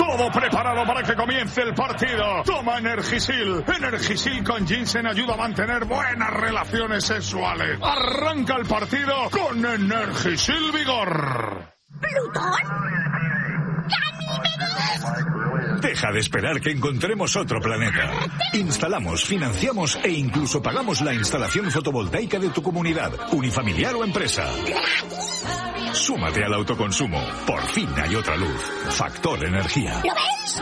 Todo preparado para que comience el partido. Toma Energisil. Energisil con ginseng ayuda a mantener buenas relaciones sexuales. Arranca el partido con Energisil Vigor. ¿Plutón? Deja de esperar que encontremos otro planeta. Instalamos, financiamos e incluso pagamos la instalación fotovoltaica de tu comunidad, unifamiliar o empresa. Súmate al autoconsumo. Por fin hay otra luz. Factor Energía. ¿Lo ves?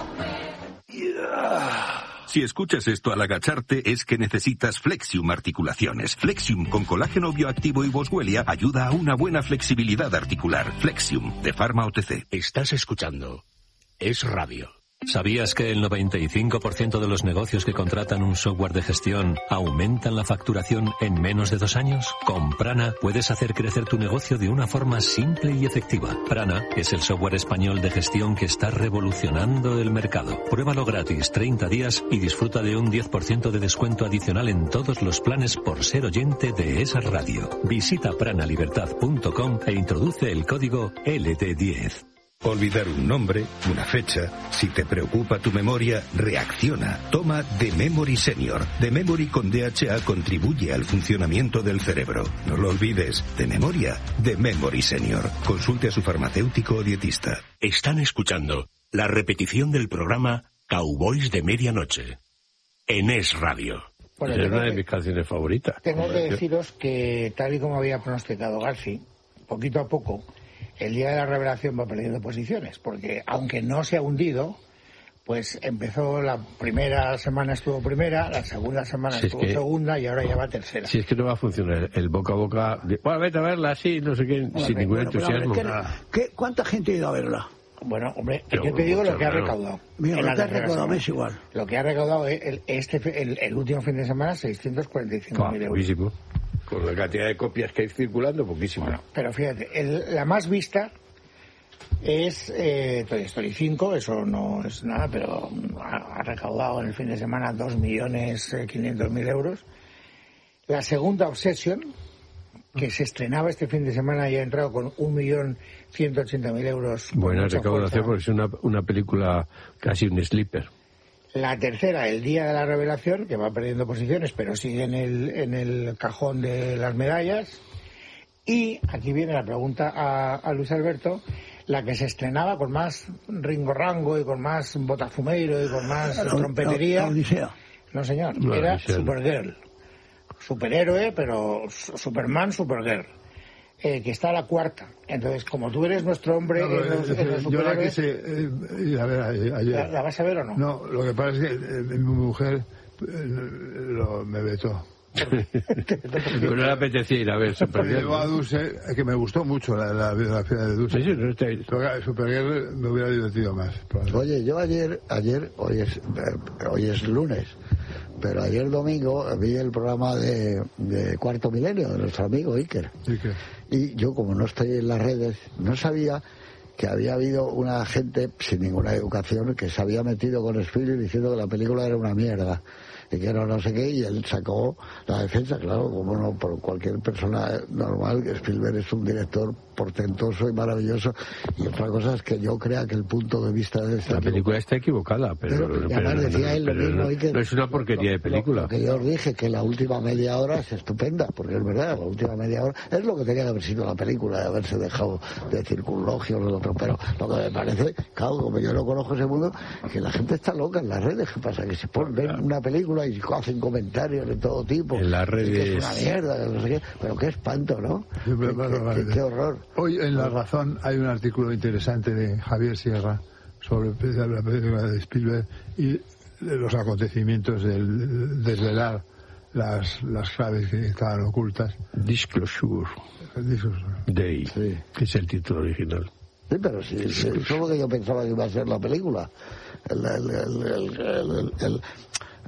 Si escuchas esto al agacharte es que necesitas Flexium Articulaciones. Flexium con colágeno bioactivo y boswellia ayuda a una buena flexibilidad articular. Flexium, de Pharma OTC. Estás escuchando Es Radio. ¿Sabías que el 95% de los negocios que contratan un software de gestión aumentan la facturación en menos de 2 años? Con Prana puedes hacer crecer tu negocio de una forma simple y efectiva. Prana es el software español de gestión que está revolucionando el mercado. Pruébalo gratis 30 días y disfruta de un 10% de descuento adicional en todos los planes por ser oyente de esa radio. Visita pranalibertad.com e introduce el código LT10. Olvidar un nombre, una fecha. Si te preocupa tu memoria, reacciona. Toma The Memory Senior. The Memory con DHA contribuye al funcionamiento del cerebro. No lo olvides. De memoria, The Memory Senior. Consulte a su farmacéutico o dietista. Están escuchando la repetición del programa Cowboys de Medianoche en Es Radio. Bueno, es una de mis canciones favoritas. Tengo que deciros que, tal y como había pronosticado Garci, poquito a poco, el día de la revelación va perdiendo posiciones, porque aunque no se ha hundido, pues empezó la primera semana estuvo primera, la segunda semana estuvo segunda y ahora ya va tercera. Si es que no va a funcionar el boca a boca, bueno, vete a verla así, no sé qué, sin ningún entusiasmo. ¿Cuánta gente ha ido a verla? Bueno, hombre, yo te digo lo que ha recaudado. Mira, lo que ha recaudado es igual. Lo que ha recaudado el último fin de semana, 645.000 euros. Con la cantidad de copias que hay circulando, poquísimo. Bueno, pero fíjate, la más vista es Toy Story 5, eso no es nada, pero ha recaudado en el fin de semana 2.500.000 euros. La segunda, Obsession, que se estrenaba este fin de semana y ha entrado con 1.180.000 euros. Buena recaudación porque es una película casi un sleeper. La tercera, El Día de la Revelación, que va perdiendo posiciones, pero sigue en el cajón de las medallas. Y aquí viene la pregunta a Luis Alberto, la que se estrenaba con más ringo-rango y con más botafumeiro y con más trompetería. No, señor, era Supergirl. Superhéroe, pero Superman, Supergirl. Que está a la cuarta. Entonces, como tú eres nuestro hombre en los superhéroes... Yo la quise ir a ver ayer. ¿La vas a ver o no? No, lo que pasa es que mi mujer me vetó. No le apetecía ir a ver Supergirl. Llevó a Dulce, que me gustó mucho la biografía de Dulce. Sí, no está ahí. Supergirl me hubiera divertido más. Oye, yo ayer, hoy es lunes, pero ayer domingo vi el programa de Cuarto Milenio de nuestro amigo Iker. Y yo, como no estoy en las redes, no sabía que había habido una gente sin ninguna educación que se había metido con Spielberg diciendo que la película era una mierda y que no sé qué, y él sacó la defensa, claro, como no, por cualquier persona normal, Spielberg es un director portentoso y maravilloso, y otra cosa es que yo crea que el punto de vista de esta... La película está equivocada, pero decía él lo mismo, no es una porquería de película. Lo que yo os dije, que la última media hora es estupenda, porque es verdad, la última media hora es lo que tenía que haber sido la película, de haberse dejado de circunlogios o lo otro, pero lo que me parece, claro, como yo no conozco ese mundo, que la gente está loca en las redes. ¿Qué pasa? Que se ponen una película y hacen comentarios de todo tipo, en las redes, que es una mierda, no sé qué, pero qué espanto, ¿no? Qué horror. Hoy en La Razón hay un artículo interesante de Javier Sierra sobre la película de Spielberg y los acontecimientos del desvelar las claves que estaban ocultas. Disclosure Day, sí, que es el título original. Sí, pero sí, eso es lo que yo pensaba que iba a ser la película.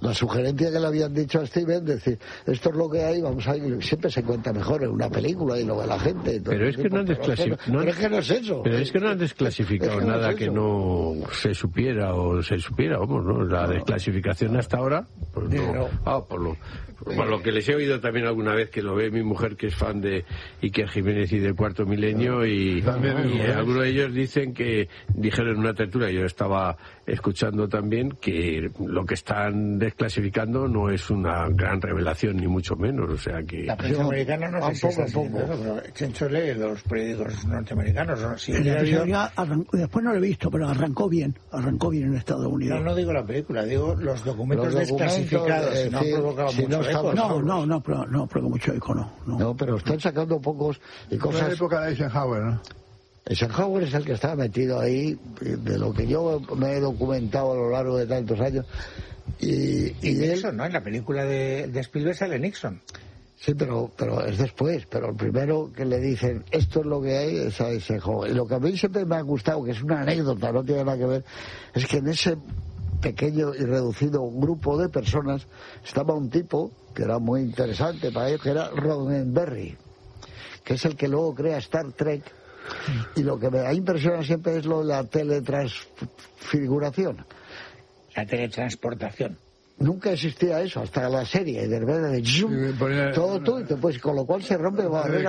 la sugerencia que le habían dicho a Steven, decir, esto es lo que hay, vamos a ir, siempre se cuenta mejor en una película y lo ve la gente. Pero es que no han desclasificado. Pero es que no es eso. Pero es que no han desclasificado nada que no se supiera, vamos, ¿no? La desclasificación hasta ahora, pues no. Por lo que les he oído también alguna vez, que lo ve mi mujer, que es fan de Iker Jiménez y del Cuarto Milenio, y algunos de ellos dijeron en una tertulia, yo estaba escuchando también, que lo que están desclasificando no es una gran revelación, ni mucho menos, o sea que... La prensa americana no sé si es así, pero Chencho lee los periódicos norteamericanos, ¿no? Si después no lo he visto, pero arrancó bien en Estados Unidos. No digo la película, digo los documentos desclasificados, si no han provocado mucho eco. No provocó mucho eco, no. No, pero están sacando pocos y cosas... En la época de Eisenhower, ¿no? Eisenhower es el que estaba metido ahí, de lo que yo me he documentado a lo largo de tantos años. Y Nixon, ¿no? En la película de Spielberg sale Nixon. Sí, pero es después. Pero el primero que le dicen, esto es lo que hay, es a Eisenhower. Y lo que a mí siempre me ha gustado, que es una anécdota, no tiene nada que ver, es que en ese pequeño y reducido grupo de personas estaba un tipo que era muy interesante para ellos, que era Roddenberry, que es el que luego crea Star Trek. Y lo que me ha impresionado siempre es lo de la teletransfiguración. La teletransportación. Nunca existía eso, hasta la serie, de todo tú, y con lo cual se rompe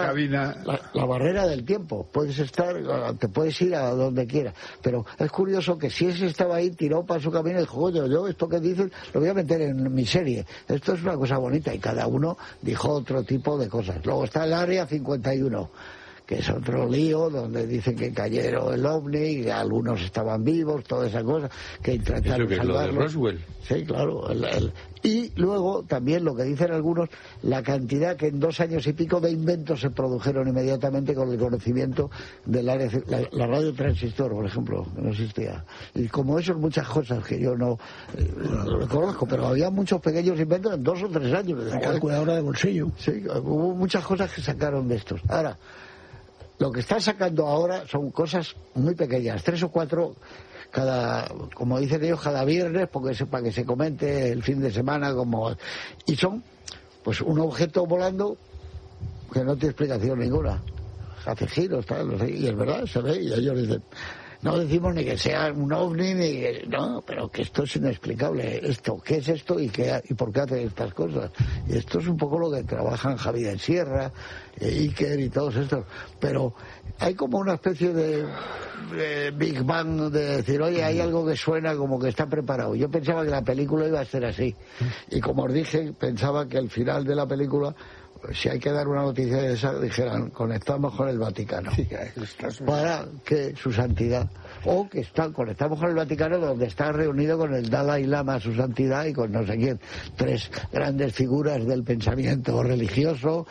la barrera del tiempo. Puedes te puedes ir a donde quieras. Pero es curioso que si ese estaba ahí, tiró para su camino y dijo, oye, yo esto que dicen lo voy a meter en mi serie. Esto es una cosa bonita, y cada uno dijo otro tipo de cosas. Luego está el Área 51. Que es otro lío, donde dicen que cayeron el ovni, y algunos estaban vivos, toda esa cosa, que intentaron salvarlo. ¿Eso que es lo de Roswell? Sí, claro. Y luego, también lo que dicen algunos, la cantidad que en 2 años y pico de inventos se produjeron inmediatamente con el conocimiento del área, la radio transistor, por ejemplo, que no existía. Y como eso, muchas cosas que yo no conozco, pero había muchos pequeños inventos en 2 o 3 años. La calculadora de bolsillo. Sí, hubo muchas cosas que sacaron de estos. Ahora, lo que están sacando ahora son cosas muy pequeñas, 3 o 4 como dicen ellos, cada viernes, porque para que se comente el fin de semana, y son pues un objeto volando que no tiene explicación ninguna, hace giros, tal, no sé, y es verdad, se ve, y ellos dicen, no decimos ni que sea un ovni, no, pero que esto es inexplicable. ¿Qué es esto y por qué hacen estas cosas? Y esto es un poco lo que trabajan Javier Sierra, Iker y todos estos. Pero hay como una especie de Big Bang, de decir, oye, hay algo que suena como que está preparado. Yo pensaba que la película iba a ser así. Y como os dije, pensaba que al final de la película, si hay que dar una noticia de esa, dijeran, conectamos con el Vaticano, para que su santidad, o que conectamos con el Vaticano, donde está reunido con el Dalai Lama, su santidad, y con no sé quién, 3 grandes figuras del pensamiento religioso,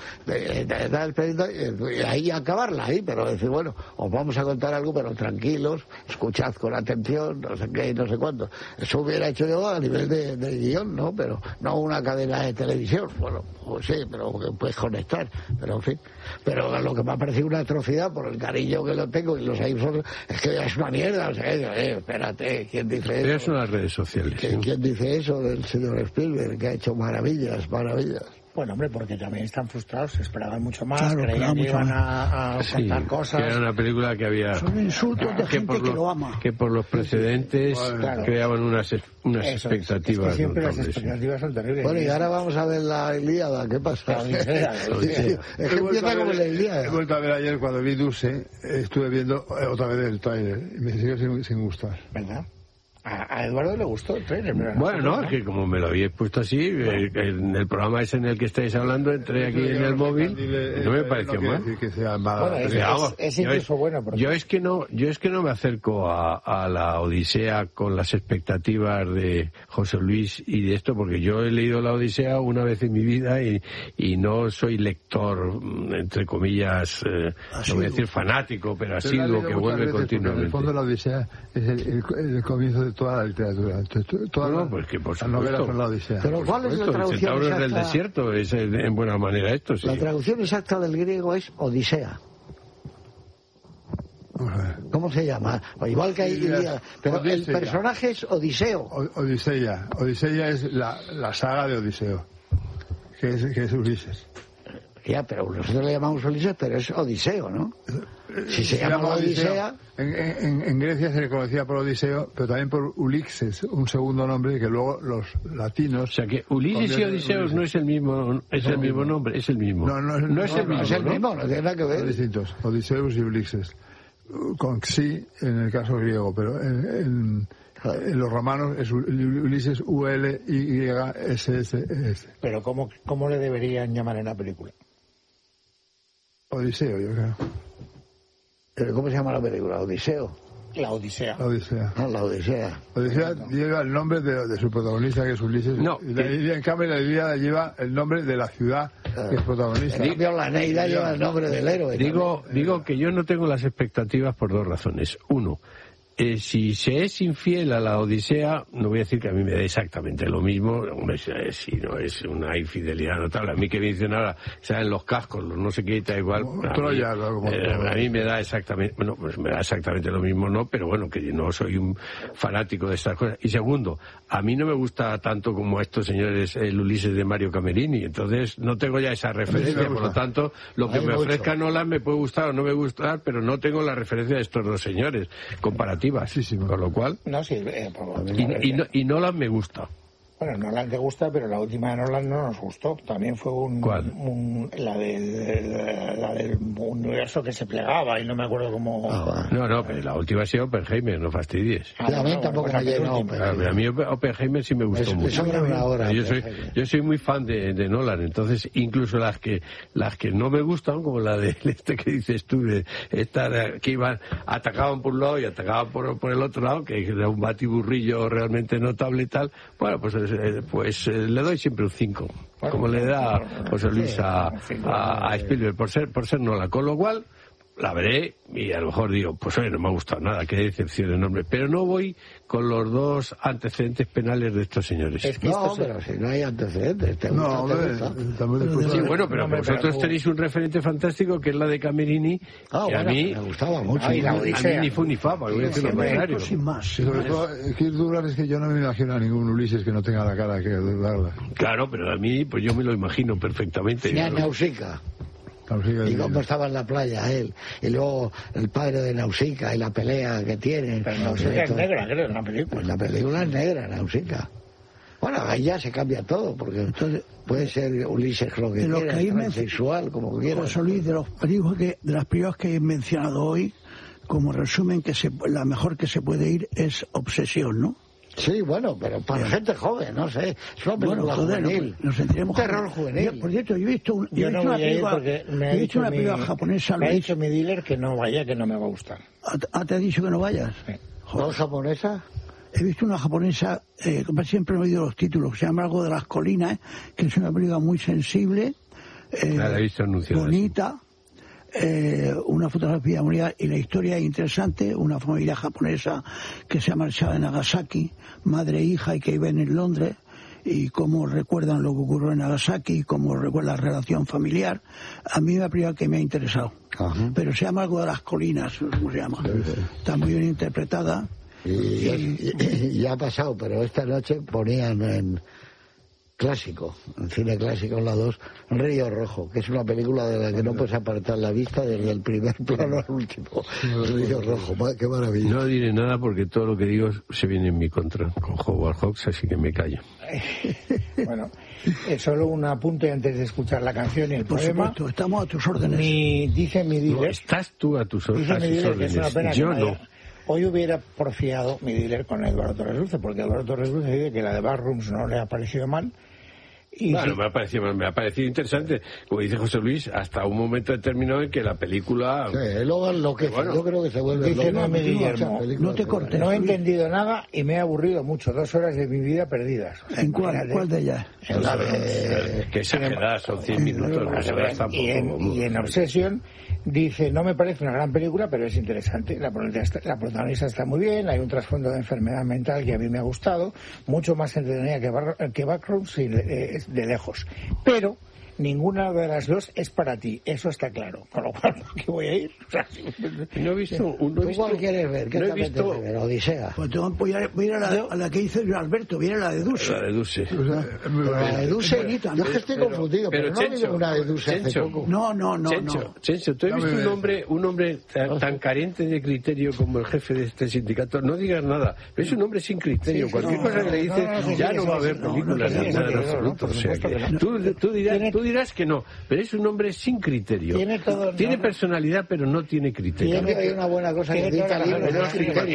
y ahí acabarla ahí, pero decir, bueno, os vamos a contar algo, pero tranquilos, escuchad con atención, no sé qué, no sé cuánto. Eso hubiera hecho yo a nivel de guión, ¿no? Pero no una cadena de televisión, bueno, pues sí, pero puedes conectar, pero en fin. Pero lo que me ha parecido una atrocidad, por el cariño que lo tengo y los iPhones, es que es una mierda, o sea, espérate, ¿quién dice eso? Pero son las redes sociales. ¿Quién dice eso del señor Spielberg, que ha hecho maravillas? Bueno, hombre, porque también están frustrados, esperaban mucho más, claro, creían que iban a contar cosas. Que era una película que había... Son insultos de gente que lo ama. Que por los precedentes creaban unas expectativas. Es que siempre las expectativas son terribles. Bueno, y ahora vamos a ver la Ilíada, ¿qué pasa? Es que empieza como la Ilíada. He vuelto a ver ayer, cuando vi Dulce, estuve viendo otra vez el tráiler, y me siguió sin gustar. ¿Verdad? A Eduardo le gustó el trailer. Bueno, no, es que como me lo habéis puesto así, en el programa ese en el que estáis hablando, entré aquí en el móvil, no me pareció mal. Es incluso bueno. Yo es que no me acerco a la Odisea con las expectativas de José Luis y de esto, porque yo he leído la Odisea una vez en mi vida y no soy lector, entre comillas, no voy a decir fanático, pero asiduo, que vuelve continuamente. En el fondo la Odisea es el comienzo de toda la literatura. Porque por las novelas son la Odisea. Pero ¿cuál es la traducción exacta? Del desierto es en buena manera esto, sí. La traducción exacta del griego es Odisea. ¿Cómo se llama? O igual que hay... Pero Odisea. el personaje es Odiseo. Odisea. Odisea es la saga de Odiseo, que es Ulises. Ya, pero nosotros le llamamos Ulises, pero es Odiseo, ¿no? Si se llama Odisea... En Grecia se le conocía por Odiseo, pero también por Ulixes, un segundo nombre que luego los latinos... O sea que Ulises y Odiseo no es el mismo, es el mismo nombre, es el mismo. No es el mismo. Es el mismo, no tiene nada que ver. Son distintos, Odiseus y Ulixes. Con xi en el caso griego, pero en los romanos es Ulises, U-L-Y-S-S-S. Pero ¿cómo le deberían llamar en la película? Odiseo, yo creo. ¿Pero cómo se llama la película? Odiseo. La Odisea. La Odisea. Ah, la Odisea. Odisea lleva el nombre de su protagonista, que es Ulises. No. En cambio, la Ilíada lleva el nombre de la ciudad que es protagonista. En cambio, la Neida lleva el nombre del héroe. Digo que yo no tengo las expectativas por dos razones. Uno, si se es infiel a la Odisea, no voy a decir que a mí me dé exactamente lo mismo, hombre, si no es una infidelidad notable. A mí que me dicen ahora, saben los cascos, los no sé qué, da igual. A mí me da exactamente, bueno, pues me da exactamente lo mismo, no, pero bueno, que no soy un fanático de estas cosas. Y segundo, a mí no me gusta tanto como a estos señores el Ulises de Mario Camerini, entonces no tengo ya esa referencia, por lo tanto, lo que me ofrezca Nolan me puede gustar o no me gustar, pero no tengo la referencia de estos dos señores comparativas. Con lo cual no sirve y Nolan me gusta. Bueno, Nolan te gusta, pero la última de Nolan no nos gustó. También fue la del universo que se plegaba y no me acuerdo cómo... No, pero la última ha sido Oppenheimer, no fastidies. A mí tampoco me llenó. A mí Oppenheimer sí me gustó mucho. Yo soy muy fan de Nolan, entonces incluso las que no me gustan, como la de este que dices tú, de esta que atacaban por un lado y atacaban por el otro lado, que era un batiburrillo realmente notable y tal, bueno, pues le doy siempre un 5, como le da José Luis a Spielberg, por ser Nolan, con lo cual la veré y a lo mejor digo, pues oye, no me ha gustado nada, qué decepción enorme, pero no voy con los dos antecedentes penales de estos señores. Pero si no hay antecedentes, ¿te gusta? Sí, bueno, pero vosotros tenéis un referente fantástico que es la de Camerini, que a mí me gustaba mucho. A mí ni fu ni fa, voy a decir lo contrario. Sin más. Sobre todo, es que yo no me imagino a ningún Ulises que no tenga la cara que darla. Claro, pero a mí, pues yo me lo imagino perfectamente. Ni a Nausicaa. Y cómo estaba en la playa él, y luego el padre de Nausicaa y la pelea que tienen. Pero Nausicaa es negra, creo, en la película. Pues la película es negra, Nausicaa. Bueno, ahí ya se cambia todo, porque entonces puede ser Ulises lo que quiera, transexual, como quiera. José Luis, de las películas que he mencionado hoy, como resumen, la mejor que se puede ir es Obsesión, ¿no? Sí, bueno, pero para gente joven, no sé. Es una película juvenil. Nos sentiremos terror juvenil. Por cierto, yo he visto una película japonesa. Me ha dicho mi dealer que no vaya, que no me va a gustar. ¿Te ha dicho que no vayas? Sí. ¿Cuál japonesa? He visto una japonesa, siempre he oído los títulos, que se llama Algo de las Colinas, que es una película muy sensible, bonita. Una fotografía bonita y la historia es interesante. Una familia japonesa que se ha marchado de Nagasaki, madre e hija, y que viven en Londres, y cómo recuerdan lo que ocurrió en Nagasaki, cómo recuerda la relación familiar. A mí la primera que me ha interesado. Ajá. Pero se llama Algo de las Colinas, ¿cómo se llama? Está muy bien interpretada. Y ya ha pasado, pero esta noche ponían en cine clásico en la 2, Río Rojo, que es una película de la que no puedes apartar la vista desde el primer plano al último. Río Rojo, qué maravilla. No diré nada porque todo lo que digo se viene en mi contra con Howard Hawks, así que me callo. Bueno, solo un apunte antes de escuchar la canción y el poema. Supuesto, estamos a tus órdenes. Dice mi dealer. No, estás tú a tus órdenes. Dice mi dealer que es una pena yo no. Hoy hubiera porfiado mi dealer con Eduardo Torres Dulce, porque Eduardo Torres Dulce dice que la de Backrooms no le ha parecido mal. Bueno, me ha parecido interesante, como dice José Luis, hasta un momento determinado en que la película... Sí, luego lo que yo creo que se vuelve... Dice no te cortes. No he entendido nada y me he aburrido mucho. 2 horas de mi vida perdidas. O sea, ¿En cuál de ellas? En la de... Que exagerada, son 100 minutos. Y en Obsession dice, no me parece una gran película, pero es interesante. La protagonista está muy bien, hay un trasfondo de enfermedad mental que a mí me ha gustado, mucho más entretenida que Backrooms de lejos. Pero ninguna de las dos es para ti, eso está claro. Con lo cual, ¿por qué voy a ir? O sea, no he visto... ¿Tú cuál quieres ver? ¿Qué te apetece ver? Odisea. Pues voy a ir a la que hizo Alberto, viene la de Dulce. La de Dulce. La de Dulce, yo es que estoy confundido, pero no Chencho, vi una de Dulce hace poco. No. Chencho, ¿tú has visto un hombre tan carente de criterio como el jefe de este sindicato? No digas nada, pero es un hombre sin criterio. Cualquier cosa que le dices, ya no va a haber películas ni nada en absoluto. O sea que tú dirás que no, pero es un hombre sin criterio. Tiene personalidad, pero no tiene criterio. Hay una buena cosa que edita libros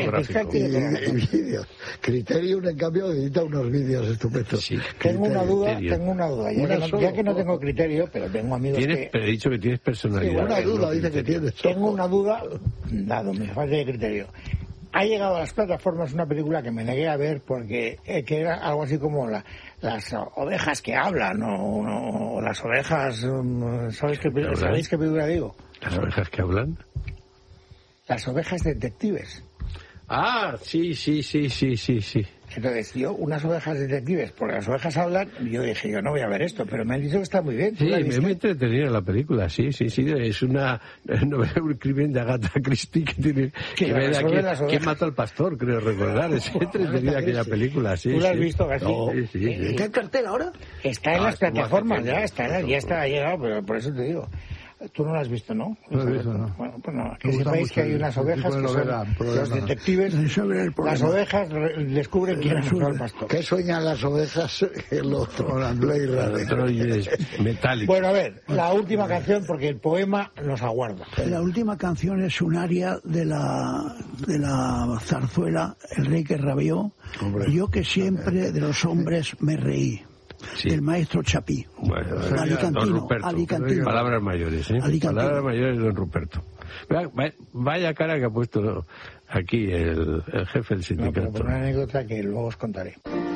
y vídeos. Criterium, en cambio, edita unos vídeos estupendos. Sí, tengo una duda. Ya que no tengo criterio, pero tengo amigos que... Pero he dicho que tienes personalidad. Una duda, dice que tienes. Tengo una duda, dado mi falta de criterio. Ha llegado a las plataformas una película que me negué a ver porque que era algo así como las ovejas que hablan o las ovejas... ¿Sabéis qué película digo? ¿Las ovejas que hablan? Las ovejas detectives. Ah, sí. Entonces, unas ovejas detectives, porque las ovejas hablan, yo dije, yo no voy a ver esto, pero me han dicho que está muy bien. Sí, me muy entretenida la película, sí. Es una novela, un crimen de Agatha Christie que tiene que ver a quién mató al pastor, creo recordar. Es entretenida aquella película, sí. ¿Tú la has visto, Gastón? No, sí. ¿Está en cartel ahora? Está en las plataformas, ya está llegado, pero por eso te digo. Tú no lo has visto, ¿no? No lo he visto, no. Bueno, pues no, que sepáis que hay unas ovejas que son los detectives. Las ovejas descubren quién es el pastor. ¿Qué sueñan las ovejas? El otro, Blade Runner. Metálico. Bueno, a ver, la última canción, porque el poema nos aguarda. La última canción es un aria de la zarzuela El rey que rabió. Yo que siempre de los hombres me reí. Sí. Del maestro Chapí. Bueno, Alicantino. Palabras mayores, ¿eh? Palabras mayores de don Ruperto. Vaya cara que ha puesto aquí el jefe del sindicato. Por una anécdota que luego os contaré.